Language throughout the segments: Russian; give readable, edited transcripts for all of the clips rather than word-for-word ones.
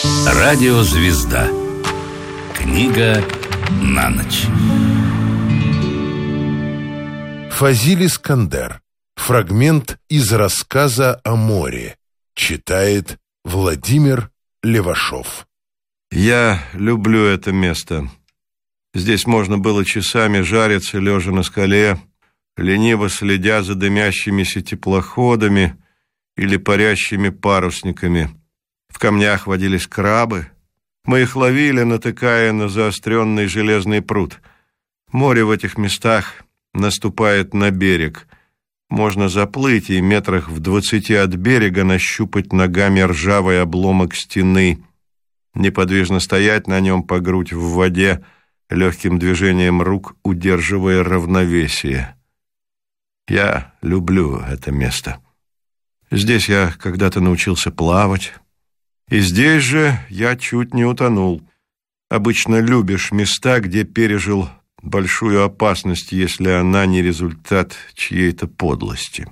Радиозвезда. Книга на ночь. Фазиль Искандер. Фрагмент из рассказа о море. Читает Владимир Левашов. Я люблю это место. Здесь можно было часами жариться, лежа на скале, лениво следя за дымящимися теплоходами или парящими парусниками. В камнях водились крабы. Мы их ловили, натыкая на заостренный железный пруд. Море в этих местах наступает на берег. Можно заплыть и метрах в 20 от берега нащупать ногами ржавый обломок стены, неподвижно стоять на нем по грудь в воде, легким движением рук удерживая равновесие. Я люблю это место. Здесь я когда-то научился плавать, и здесь же я чуть не утонул. Обычно любишь места, где пережил большую опасность, если она не результат чьей-то подлости.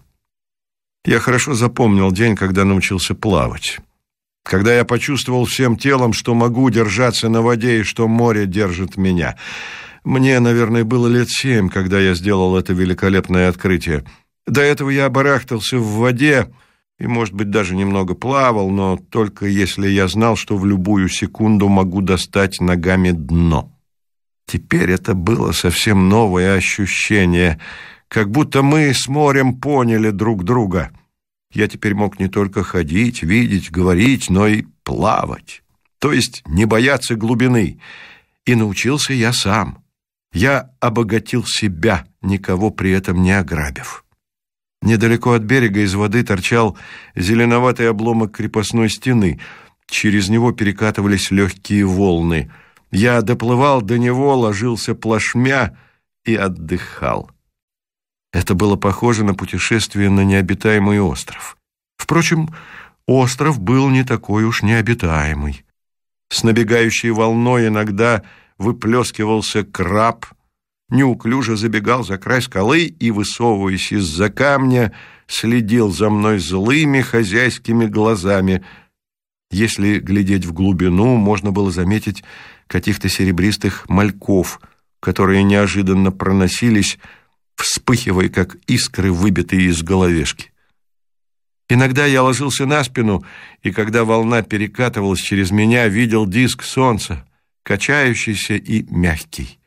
Я хорошо запомнил день, когда научился плавать. Когда я почувствовал всем телом, что могу держаться на воде и что море держит меня. Мне, наверное, было лет 7, когда я сделал это великолепное открытие. До этого я барахтался в воде и, может быть, даже немного плавал, но только если я знал, что в любую секунду могу достать ногами дно. Теперь это было совсем новое ощущение, как будто мы с морем поняли друг друга. Я теперь мог не только ходить, видеть, говорить, но и плавать, то есть не бояться глубины. И научился я сам. Я обогатил себя, никого при этом не ограбив. Недалеко от берега из воды торчал зеленоватый обломок крепостной стены. Через него перекатывались легкие волны. Я доплывал до него, ложился плашмя и отдыхал. Это было похоже на путешествие на необитаемый остров. Впрочем, остров был не такой уж необитаемый. С набегающей волной иногда выплескивался краб, неуклюже забегал за край скалы и, высовываясь из-за камня, следил за мной злыми хозяйскими глазами. Если глядеть в глубину, можно было заметить каких-то серебристых мальков, которые неожиданно проносились, вспыхивая, как искры, выбитые из головешки. Иногда я ложился на спину, и когда волна перекатывалась через меня, видел диск солнца, качающийся и мягкий.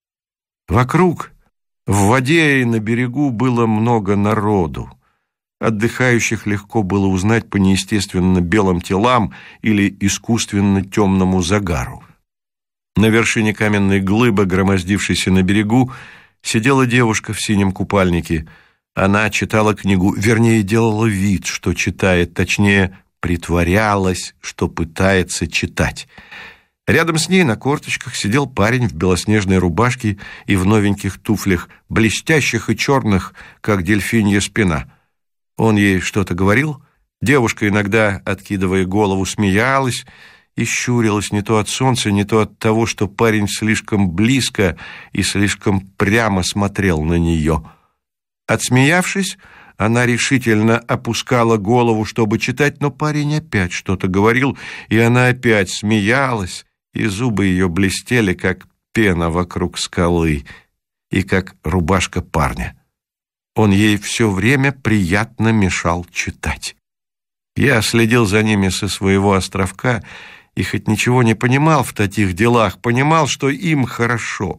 Вокруг, в воде и на берегу, было много народу. Отдыхающих легко было узнать по неестественно белым телам или искусственно темному загару. На вершине каменной глыбы, громоздившейся на берегу, сидела девушка в синем купальнике. Она читала книгу, вернее, делала вид, что читает, точнее, притворялась, что пытается читать. Рядом с ней на корточках сидел парень в белоснежной рубашке и в новеньких туфлях, блестящих и черных, как дельфинья спина. Он ей что-то говорил. Девушка, иногда откидывая голову, смеялась и щурилась не то от солнца, не то от того, что парень слишком близко и слишком прямо смотрел на нее. Отсмеявшись, она решительно опускала голову, чтобы читать, но парень опять что-то говорил, и она опять смеялась, и зубы ее блестели, как пена вокруг скалы, и как рубашка парня. Он ей все время приятно мешал читать. Я следил за ними со своего островка, и хоть ничего не понимал в таких делах, понимал, что им хорошо.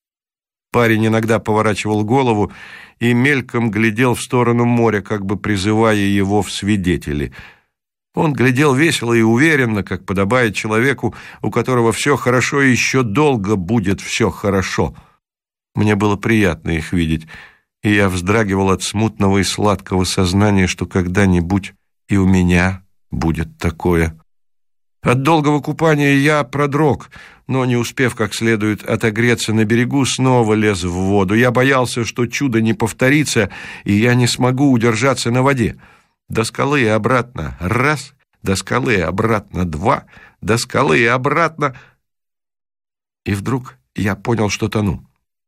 Парень иногда поворачивал голову и мельком глядел в сторону моря, как бы призывая его в свидетели. Он глядел весело и уверенно, как подобает человеку, у которого все хорошо и еще долго будет все хорошо. Мне было приятно их видеть, и я вздрагивал от смутного и сладкого сознания, что когда-нибудь и у меня будет такое. От долгого купания я продрог, но, не успев как следует отогреться на берегу, снова лез в воду. Я боялся, что чудо не повторится, и я не смогу удержаться на воде. До скалы и обратно раз, до скалы и обратно два, до скалы и обратно. И вдруг я понял, что тону.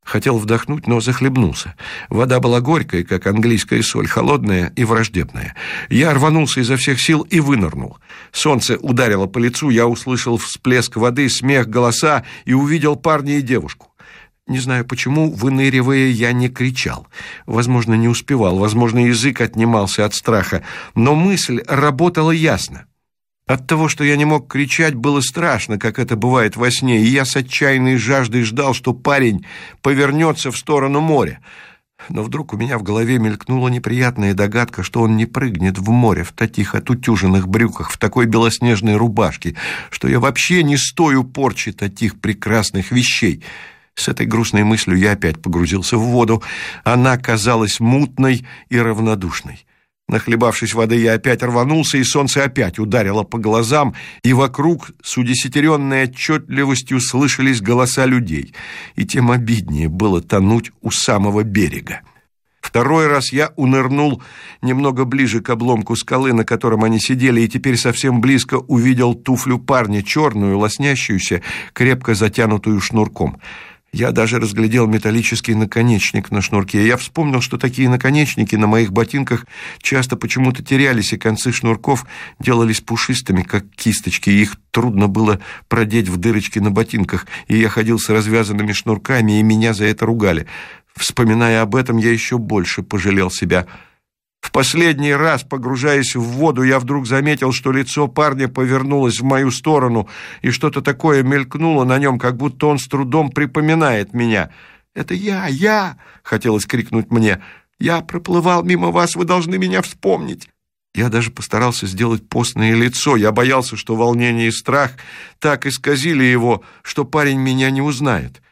Хотел вдохнуть, но захлебнулся. Вода была горькая, как английская соль, холодная и враждебная. Я рванулся изо всех сил и вынырнул. Солнце ударило по лицу, я услышал всплеск воды, смех, голоса и увидел парня и девушку. Не знаю почему, выныривая, я не кричал. Возможно, не успевал, возможно, язык отнимался от страха, но мысль работала ясно. От того, что я не мог кричать, было страшно, как это бывает во сне, и я с отчаянной жаждой ждал, что парень повернется в сторону моря. Но вдруг у меня в голове мелькнула неприятная догадка, что он не прыгнет в море в таких отутюженных брюках, в такой белоснежной рубашке, что я вообще не стою порчи таких прекрасных вещей. С этой грустной мыслью я опять погрузился в воду. Она казалась мутной и равнодушной. Нахлебавшись воды, я опять рванулся, и солнце опять ударило по глазам, и вокруг с удесятеренной отчетливостью слышались голоса людей, и тем обиднее было тонуть у самого берега. Второй раз я унырнул немного ближе к обломку скалы, на котором они сидели, и теперь совсем близко увидел туфлю парня, черную, лоснящуюся, крепко затянутую шнурком. Я даже разглядел металлический наконечник на шнурке. Я вспомнил, что такие наконечники на моих ботинках часто почему-то терялись, и концы шнурков делались пушистыми, как кисточки, и их трудно было продеть в дырочки на ботинках, и я ходил с развязанными шнурками, и меня за это ругали. Вспоминая об этом, я еще больше пожалел себя. В последний раз, погружаясь в воду, я вдруг заметил, что лицо парня повернулось в мою сторону, и что-то такое мелькнуло на нем, как будто он с трудом припоминает меня. «Это я!» — хотелось крикнуть мне. «Я проплывал мимо вас, вы должны меня вспомнить!» Я даже постарался сделать постное лицо. Я боялся, что волнение и страх так исказили его, что парень меня не узнает.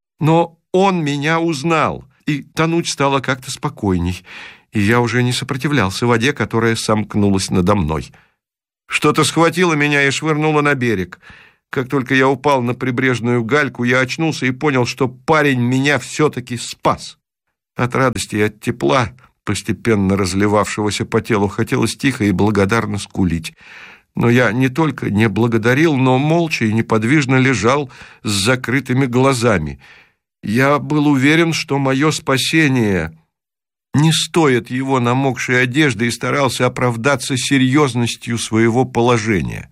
Но он меня узнал, и тонуть стало как-то спокойней. И я уже не сопротивлялся воде, которая сомкнулась надо мной. Что-то схватило меня и швырнуло на берег. Как только я упал на прибрежную гальку, я очнулся и понял, что парень меня все-таки спас. От радости и от тепла, постепенно разливавшегося по телу, хотелось тихо и благодарно скулить. Но я не только не благодарил, но молча и неподвижно лежал с закрытыми глазами. Я был уверен, что мое спасение не стоит его намокшей одежды, и старался оправдаться серьезностью своего положения.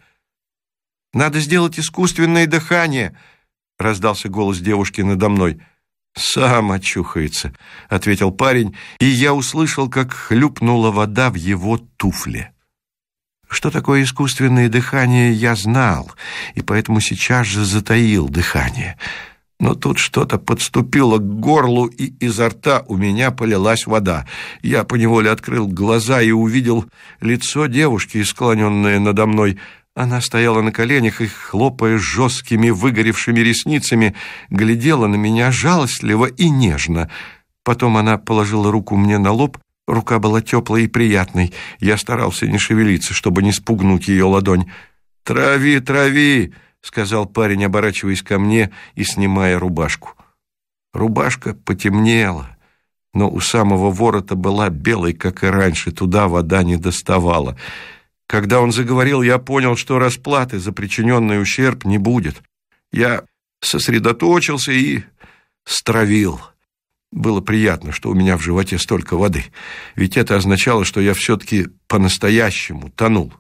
«Надо сделать искусственное дыхание», — раздался голос девушки надо мной. «Сам очухается», — ответил парень, и я услышал, как хлюпнула вода в его туфле. Что такое искусственное дыхание, я знал, и поэтому сейчас же затаил дыхание. Но тут что-то подступило к горлу, и изо рта у меня полилась вода. Я поневоле открыл глаза и увидел лицо девушки, склоненное надо мной. Она стояла на коленях и, хлопая жесткими выгоревшими ресницами, глядела на меня жалостливо и нежно. Потом она положила руку мне на лоб. Рука была теплой и приятной. Я старался не шевелиться, чтобы не спугнуть ее ладонь. «Трави, трави!» — сказал парень, оборачиваясь ко мне и снимая рубашку. Рубашка потемнела, но у самого ворота была белой, как и раньше, туда вода не доставала. Когда он заговорил, я понял, что расплаты за причиненный ущерб не будет. Я сосредоточился и стравил. Было приятно, что у меня в животе столько воды, ведь это означало, что я все-таки по-настоящему тонул.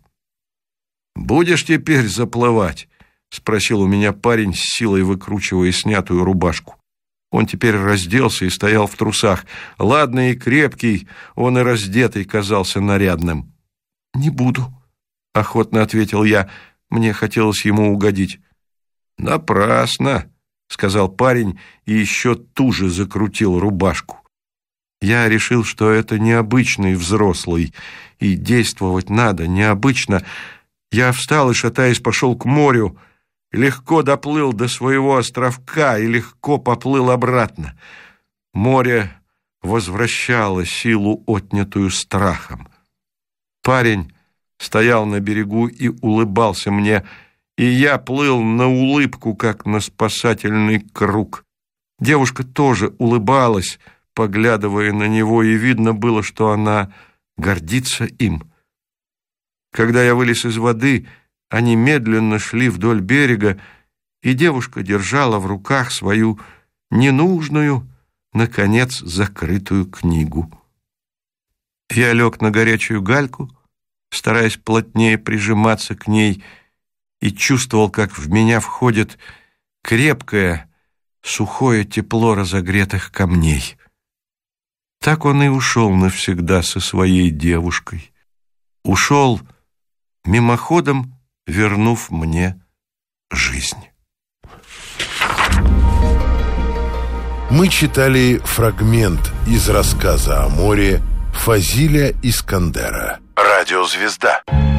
«Будешь теперь заплывать?» — спросил у меня парень, с силой выкручивая снятую рубашку. Он теперь разделся и стоял в трусах. Ладный и крепкий, он и раздетый казался нарядным. «Не буду», — охотно ответил я. Мне хотелось ему угодить. «Напрасно», — сказал парень и еще туже закрутил рубашку. Я решил, что это необычный взрослый, и действовать надо необычно. Я встал и, шатаясь, пошел к морю, легко доплыл до своего островка и легко поплыл обратно. Море возвращало силу, отнятую страхом. Парень стоял на берегу и улыбался мне, и я плыл на улыбку, как на спасательный круг. Девушка тоже улыбалась, поглядывая на него, и видно было, что она гордится им. Когда я вылез из воды, они медленно шли вдоль берега, и девушка держала в руках свою ненужную, наконец, закрытую книгу. Я лег на горячую гальку, стараясь плотнее прижиматься к ней, и чувствовал, как в меня входит крепкое, сухое тепло разогретых камней. Так он и ушел навсегда со своей девушкой. Ушел, мимоходом вернув мне жизнь. Мы читали фрагмент из рассказа о море Фазиля Искандера. Радиозвезда.